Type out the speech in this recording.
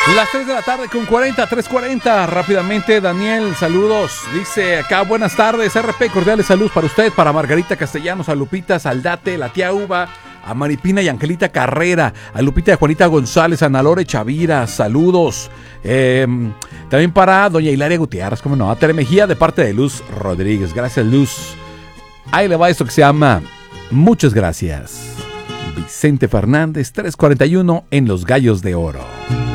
Las 3 de la tarde con 40, 3:40. Rápidamente, Daniel, saludos. Dice acá, buenas tardes, RP, cordiales saludos para usted, para Margarita Castellanos, a Lupita Saldate, la tía Uva, a Maripina y Angelita Carrera, a Lupita y Juanita González, a Nalore Chavira, saludos. También para doña Hilaria Gutiérrez, como no, a Tere Mejía de parte de Luz Rodríguez. Gracias, Luz. Ahí le va esto que se llama Muchas Gracias. Vicente Fernández, 3:41 en Los Gallos de Oro.